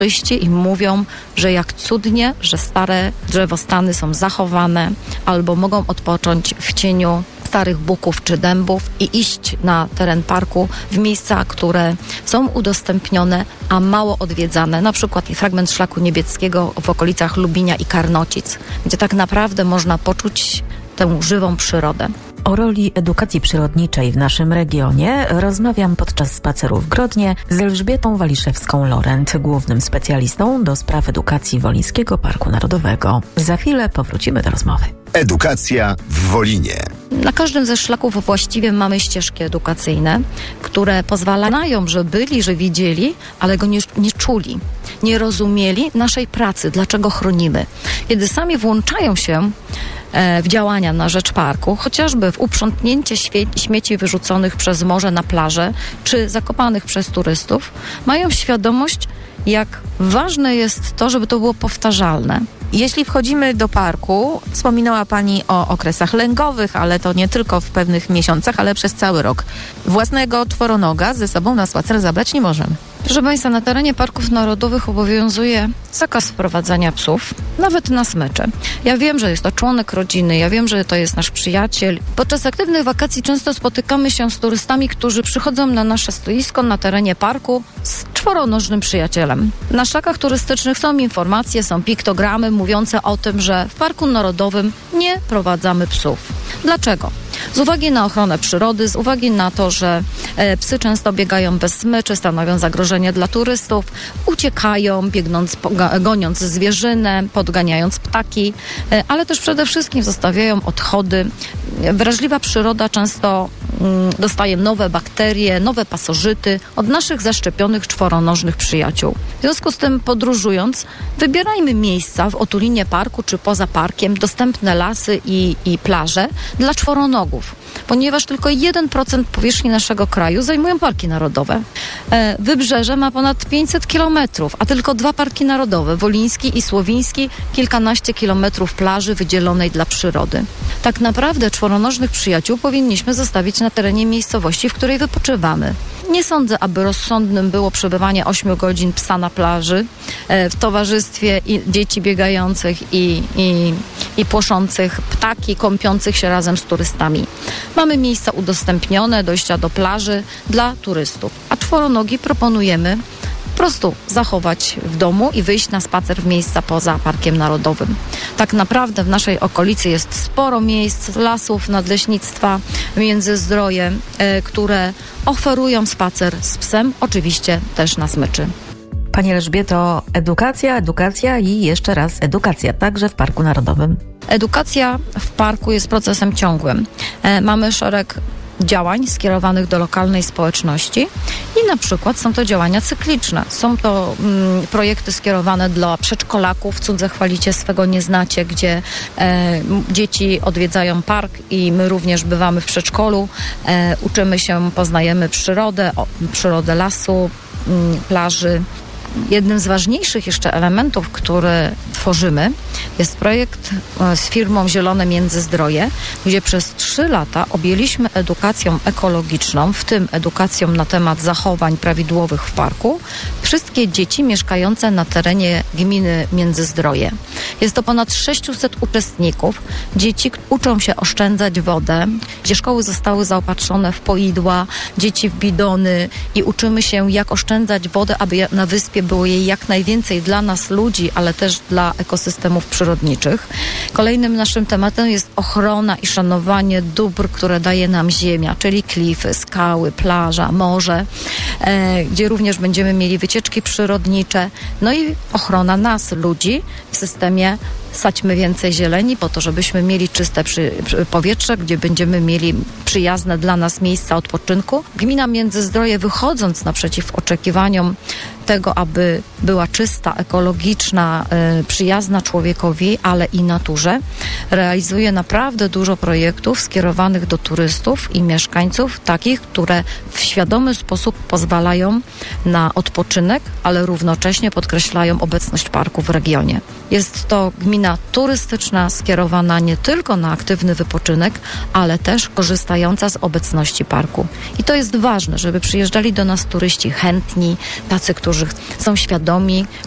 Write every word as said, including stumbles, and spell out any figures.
Turyści im mówią, że jak cudnie, że stare drzewostany są zachowane albo mogą odpocząć w cieniu starych buków czy dębów i iść na teren parku w miejsca, które są udostępnione, a mało odwiedzane. Na przykład fragment Szlaku Niebieckiego w okolicach Lubinia i Karnocic, gdzie tak naprawdę można poczuć tę żywą przyrodę. O roli edukacji przyrodniczej w naszym regionie rozmawiam podczas spaceru w Grodnie z Elżbietą Waliszewską-Lorent, głównym specjalistą do spraw edukacji Wolińskiego Parku Narodowego. Za chwilę powrócimy do rozmowy. Edukacja w Wolinie. Na każdym ze szlaków właściwie mamy ścieżki edukacyjne, które pozwalają, że byli, że widzieli, ale go nie, nie czuli, nie rozumieli naszej pracy, dlaczego chronimy. Kiedy sami włączają się w działania na rzecz parku, chociażby w uprzątnięcie śmieci wyrzuconych przez morze na plażę, czy zakopanych przez turystów, mają świadomość, jak ważne jest to, żeby to było powtarzalne. Jeśli wchodzimy do parku, wspominała Pani o okresach lęgowych, ale to nie tylko w pewnych miesiącach, ale przez cały rok. Własnego czworonoga ze sobą na spacer zabrać nie możemy. Proszę Państwa, na terenie parków narodowych obowiązuje zakaz wprowadzania psów, nawet na smycze. Ja wiem, że jest to członek rodziny, ja wiem, że to jest nasz przyjaciel. Podczas aktywnych wakacji często spotykamy się z turystami, którzy przychodzą na nasze stoisko na terenie parku z czworonożnym przyjacielem. Na szlakach turystycznych są informacje, są piktogramy mówiące o tym, że w Parku Narodowym nie prowadzamy psów. Dlaczego? Z uwagi na ochronę przyrody, z uwagi na to, że e, psy często biegają bez smyczy, stanowią zagrożenie dla turystów, uciekają, biegnąc, poga- goniąc zwierzynę, podganiając ptaki, e, ale też przede wszystkim zostawiają odchody. Wrażliwa przyroda często mm, dostaje nowe bakterie, nowe pasożyty od naszych zaszczepionych czworonożnych przyjaciół. W związku z tym, podróżując, wybierajmy miejsca w otulinie parku czy poza parkiem, dostępne lasy i, i plaże dla czworonogów, ponieważ tylko jeden procent powierzchni naszego kraju zajmują parki narodowe. E, Wybrzeże ma ponad pięćset kilometrów, a tylko dwa parki narodowe, Woliński i Słowiński, kilkanaście kilometrów plaży wydzielonej dla przyrody. Tak naprawdę czworonożnych przyjaciół powinniśmy zostawić na terenie miejscowości, w której wypoczywamy. Nie sądzę, aby rozsądnym było przebywanie ośmiu godzin psa na plaży e, w towarzystwie i dzieci biegających i, i, i płoszących ptaki, kąpiących się razem z turystami. Mamy miejsca udostępnione, dojścia do plaży dla turystów, a czworonogi proponujemy po prostu zachować w domu i wyjść na spacer w miejsca poza Parkiem Narodowym. Tak naprawdę w naszej okolicy jest sporo miejsc, lasów, nadleśnictwa, Międzyzdroje, e, które oferują spacer z psem, oczywiście też na smyczy. Pani Elżbieto, edukacja, edukacja i jeszcze raz edukacja, także w Parku Narodowym. Edukacja w parku jest procesem ciągłym. E, mamy szereg działań skierowanych do lokalnej społeczności i na przykład są to działania cykliczne. Są to mm, projekty skierowane dla przedszkolaków, Cudze chwalicie, swego nie znacie, gdzie e, dzieci odwiedzają park i my również bywamy w przedszkolu, e, uczymy się, poznajemy przyrodę, o, przyrodę lasu, m, plaży. Jednym z ważniejszych jeszcze elementów, który tworzymy, jest projekt z firmą Zielone Międzyzdroje, gdzie przez trzy lata objęliśmy edukacją ekologiczną, w tym edukacją na temat zachowań prawidłowych w parku, wszystkie dzieci mieszkające na terenie gminy Międzyzdroje. Jest to ponad sześciuset uczestników. Dzieci uczą się oszczędzać wodę, gdzie szkoły zostały zaopatrzone w poidła, dzieci w bidony i uczymy się, jak oszczędzać wodę, aby na wyspie było jej jak najwięcej dla nas ludzi, ale też dla ekosystemów przyrodniczych. Kolejnym naszym tematem jest ochrona i szanowanie dóbr, które daje nam ziemia, czyli klify, skały, plaża, morze, e, gdzie również będziemy mieli wycieczki przyrodnicze, no i ochrona nas, ludzi, w systemie Sadźmy więcej zieleni po to, żebyśmy mieli czyste przy, przy powietrze, gdzie będziemy mieli przyjazne dla nas miejsca odpoczynku. Gmina Międzyzdroje, wychodząc naprzeciw oczekiwaniom tego, aby była czysta, ekologiczna, y, przyjazna człowiekowi, ale i naturze, realizuje naprawdę dużo projektów skierowanych do turystów i mieszkańców, takich, które w świadomy sposób pozwalają na odpoczynek, ale równocześnie podkreślają obecność parku w regionie. Jest to gmina turystyczna, skierowana nie tylko na aktywny wypoczynek, ale też korzystająca z obecności parku. I to jest ważne, żeby przyjeżdżali do nas turyści chętni, tacy, którzy są świadomi,